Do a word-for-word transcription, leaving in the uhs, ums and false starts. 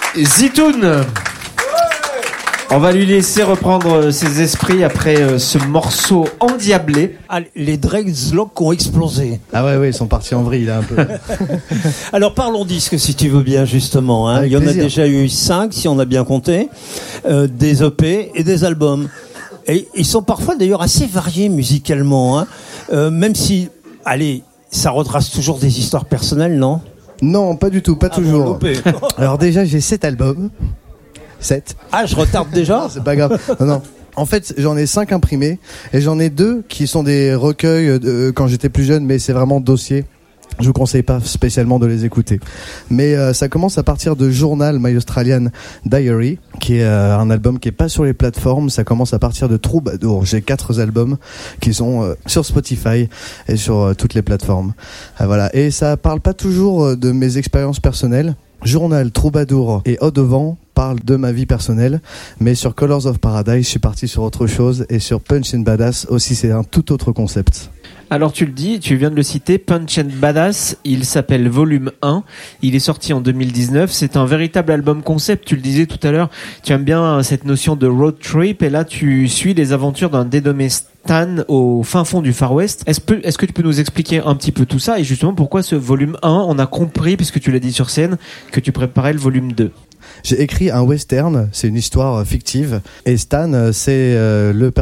Zitoun. On va lui laisser reprendre ses esprits après ce morceau endiablé. Ah, les dreadlocks ont explosé. Ah ouais, ouais, ils sont partis en vrille là un peu. Alors parlons disques si tu veux bien justement. Hein. Il y en plaisir. a déjà eu cinq si on a bien compté, euh, des E P et des albums. Et ils sont parfois d'ailleurs assez variés musicalement. Hein. Euh, même si, allez, ça retrace toujours des histoires personnelles, non ? Non, pas du tout, pas Ah toujours. bon, Alors déjà, j'ai sept albums. sept. Ah, je retarde déjà ? Non, c'est pas grave. Non, non. En fait, j'en ai cinq imprimés et j'en ai deux qui sont des recueils de quand j'étais plus jeune, mais c'est vraiment dossier. Je vous conseille pas spécialement de les écouter. Mais euh, ça commence à partir de Journal, My Australian Diary, qui est euh, un album qui est pas sur les plateformes. Ça commence à partir de Troubadour. J'ai quatre albums qui sont euh, sur Spotify et sur euh, toutes les plateformes. Euh, voilà. Et ça parle pas toujours euh, de mes expériences personnelles. Journal, Troubadour et Au Devant parlent de ma vie personnelle, mais sur Colors of Paradise, je suis parti sur autre chose, et sur Punch and Badass aussi, c'est un tout autre concept. Alors tu le dis, tu viens de le citer, Punch and Badass, il s'appelle Volume un, il est sorti en deux mille dix-neuf, c'est un véritable album concept, tu le disais tout à l'heure, tu aimes bien cette notion de road trip, et là tu suis les aventures d'un dénommé Stan au fin fond du Far West. Est-ce, peu, est-ce que tu peux nous expliquer un petit peu tout ça, et justement pourquoi ce Volume un, on a compris, puisque tu l'as dit sur scène, que tu préparais le Volume deux. J'ai écrit un western, c'est une histoire fictive, et Stan, c'est euh, le